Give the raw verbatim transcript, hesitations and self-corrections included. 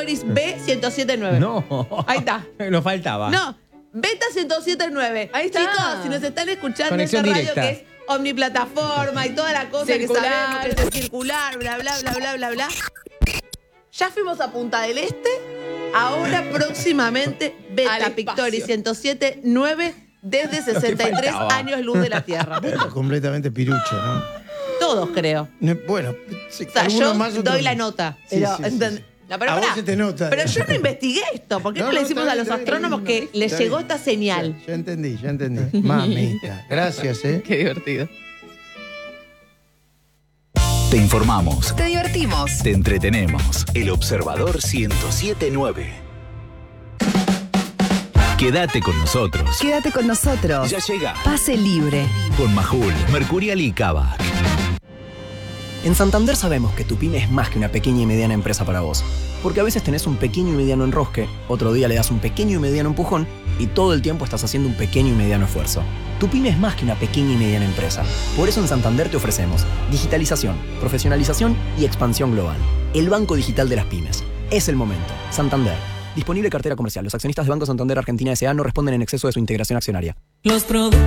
Pictoris B ciento siete nueve. No. Ahí está. Nos faltaba. No, Beta ciento siete nueve. Ahí está. Chicos, si nos están escuchando Conexión esta radio directa. que es omniplataforma y toda la cosa Circular. que sabemos que es circular, bla, bla, bla, bla, bla, bla. Ya fuimos a Punta del Este. Ahora próximamente Al Beta espacio. Pictoris ciento siete nueve desde sesenta y tres faltaba. años luz de la Tierra. Está completamente pirucho, ¿no? Todos creo. No, Bueno, sí, O sea, algunos yo más, otros doy la menos. nota. Sí, Pero, sí, sí, enten- sí. No, pero A vos pará. se te nota. Pero yo no investigué esto. ¿Por qué no, No, le no, decimos está a bien, los está bien, astrónomos no, que está les bien. llegó esta señal? Ya, ya entendí, ya entendí. Mamita. Gracias, ¿eh? Qué divertido. Te informamos, Te divertimos. te entretenemos. El Observador ciento siete nueve. Quédate con nosotros. Quédate con nosotros. Ya llega Pase libre. con Majul, Mercurial y Cava. En Santander sabemos que tu pyme es más que una pequeña y mediana empresa para vos. Porque a veces tenés un pequeño y mediano enrosque, otro día le das un pequeño y mediano empujón y todo el tiempo estás haciendo un pequeño y mediano esfuerzo. Tu pyme es más que una pequeña y mediana empresa. Por eso en Santander te ofrecemos digitalización, profesionalización y expansión global. El banco digital de las pymes. Es el momento. Santander. Disponible cartera comercial. Los accionistas de Banco Santander Argentina S A no responden en exceso de su integración accionaria. Los productos